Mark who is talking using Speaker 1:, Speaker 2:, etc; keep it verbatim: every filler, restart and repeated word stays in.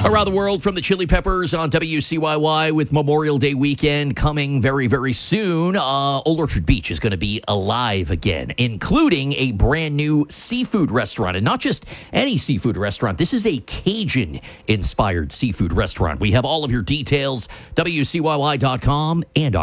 Speaker 1: Around the world from the Chili Peppers on W C Y Y with Memorial Day weekend coming very, very soon. Uh, Old Orchard Beach is going to be alive again, including a brand new seafood restaurant. And not just any seafood restaurant. This is a Cajun-inspired seafood restaurant. We have all of your details, W C Y Y dot com and